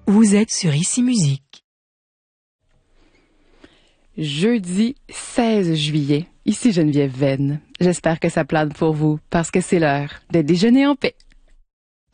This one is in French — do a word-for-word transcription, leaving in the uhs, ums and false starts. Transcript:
Vous êtes sur Ici Musique. Jeudi seize juillet, ici Geneviève Venn. J'espère que ça plane pour vous parce que c'est l'heure de déjeuner en paix.